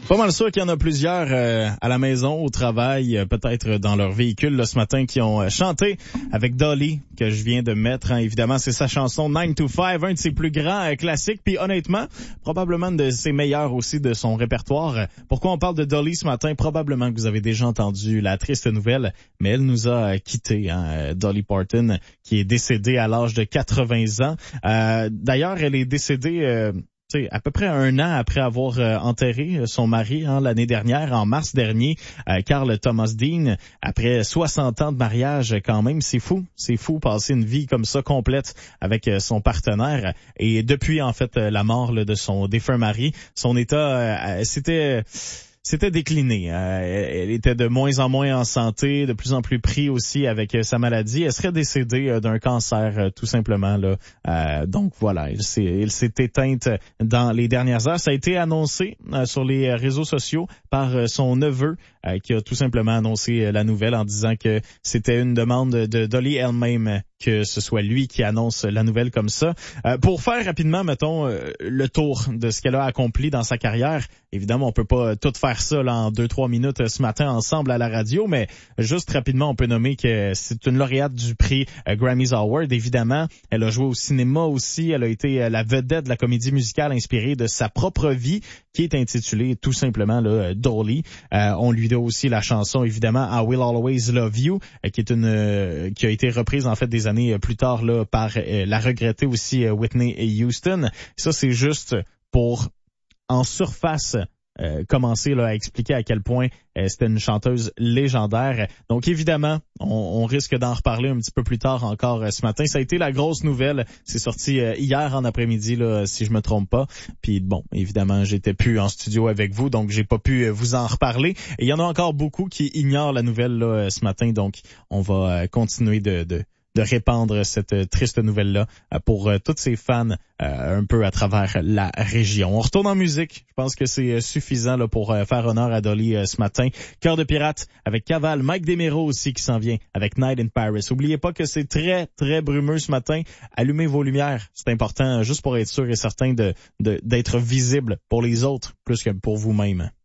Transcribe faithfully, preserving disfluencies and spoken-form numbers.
Pas mal sûr qu'il y en a plusieurs euh, à la maison, au travail, euh, peut-être dans leur véhicule là, ce matin, qui ont euh, chanté avec Dolly, que je viens de mettre. Hein. Évidemment, c'est sa chanson nine to five, un de ses plus grands euh, classiques. Puis honnêtement, probablement de ses meilleurs aussi de son répertoire. Pourquoi on parle de Dolly ce matin? Probablement que vous avez déjà entendu la triste nouvelle, mais elle nous a euh, quittés. Hein. Dolly Parton, qui est décédée à l'âge de quatre-vingts ans. Euh, d'ailleurs, elle est décédée... Euh, T'sais, à peu près un an après avoir euh, enterré son mari hein, l'année dernière, en mars dernier, euh, Carl Thomas Dean, après soixante ans de mariage quand même, c'est fou, c'est fou passer une vie comme ça complète avec euh, son partenaire. Et depuis en fait la mort là, de son défunt mari, son état euh, c'était... C'était décliné. Euh, elle était de moins en moins en santé, de plus en plus pris aussi avec euh, sa maladie. Elle serait décédée euh, d'un cancer, euh, tout simplement. Là. Euh, donc voilà, elle s'est, elle s'est éteinte dans les dernières heures. Ça a été annoncé euh, sur les réseaux sociaux par euh, son neveu, euh, qui a tout simplement annoncé euh, la nouvelle en disant que c'était une demande de Dolly elle-même que ce soit lui qui annonce la nouvelle comme ça. Euh, pour faire rapidement, mettons, euh, le tour de ce qu'elle a accompli dans sa carrière, évidemment, on peut pas tout faire ça là, en deux, trois minutes euh, ce matin ensemble à la radio, mais juste rapidement, on peut nommer que c'est une lauréate du prix euh, Grammys Award, évidemment. Elle a joué au cinéma aussi, elle a été euh, la vedette de la comédie musicale inspirée de sa propre vie, qui est intitulée tout simplement là, Dolly. Euh, on lui doit aussi la chanson, évidemment, I Will Always Love You, euh, qui est une euh, qui a été reprise en fait des années plus tard là par euh, la regrettée aussi euh, Whitney Houston. Ça, c'est juste pour, en surface, euh, commencer là, à expliquer à quel point euh, c'était une chanteuse légendaire. Donc, évidemment, on, on risque d'en reparler un petit peu plus tard encore euh, ce matin. Ça a été la grosse nouvelle. C'est sorti euh, hier en après-midi, là, si je me trompe pas. Puis bon, évidemment, j'étais plus en studio avec vous, donc j'ai pas pu euh, vous en reparler. Et il y en a encore beaucoup qui ignorent la nouvelle là, euh, ce matin, donc on va euh, continuer de... de de répandre cette triste nouvelle-là pour euh, tous ces fans euh, un peu à travers la région. On retourne en musique. Je pense que c'est suffisant là, pour euh, faire honneur à Dolly euh, ce matin. Cœur de pirate avec Caval, Mike Desmero aussi qui s'en vient avec Night in Paris. Oubliez pas que c'est très, très brumeux ce matin. Allumez vos lumières. C'est important juste pour être sûr et certain de, de d'être visible pour les autres plus que pour vous-même.